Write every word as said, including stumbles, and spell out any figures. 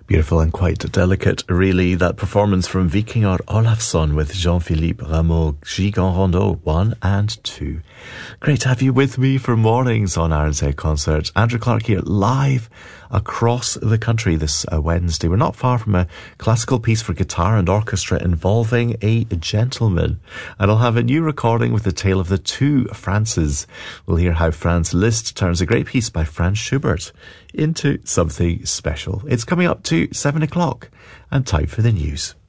Beautiful and quite delicate, really, that performance from Vikingur Olafsson with Jean-Philippe Rameau, Gigant Rondeau one and two. Great to have you with me for mornings on Aaron's Head Concert. Andrew Clark here, live across the country this uh, Wednesday. We're not far from a classical piece for guitar and orchestra involving a gentleman. And I'll have a new recording with the tale of the two Frances. We'll hear how Franz Liszt turns a great piece by Franz Schubert into something special. It's coming up to seven o'clock and time for the news.